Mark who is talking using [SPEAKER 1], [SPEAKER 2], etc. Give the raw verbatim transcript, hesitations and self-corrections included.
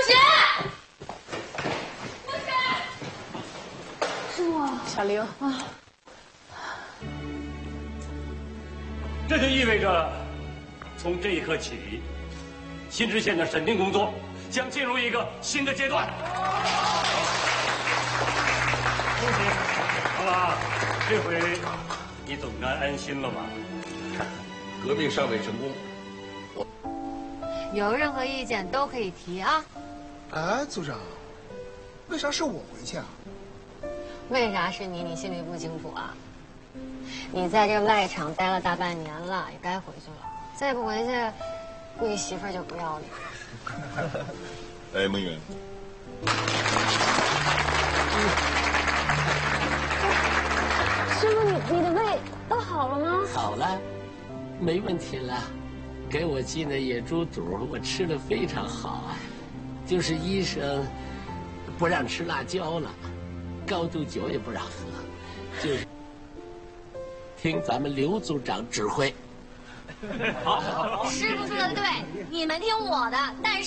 [SPEAKER 1] 师傅，
[SPEAKER 2] 小玲啊，
[SPEAKER 3] 这就意味着，从这一刻起，新知县的审定工作将进入一个新的阶段。恭喜，好了，这回你总该安心了吧？
[SPEAKER 4] 革命尚未成功。
[SPEAKER 5] 有任何意见都可以提啊！
[SPEAKER 6] 哎，组长，为啥是我回去啊？
[SPEAKER 5] 为啥是你？你心里不清楚啊？你在这外场待了大半年了，也该回去了。再不回去，估计媳妇儿就不要你。
[SPEAKER 4] 哎，孟远，
[SPEAKER 5] 师傅，你你的胃都好了吗？
[SPEAKER 7] 好了，没问题了。 给我寄那野猪肚，我吃的非常好啊，就是医生不让吃辣椒了，高度酒也不让喝，就是听咱们刘组长指挥。
[SPEAKER 3] 好，
[SPEAKER 5] 师傅说的对，你们听我的，但是。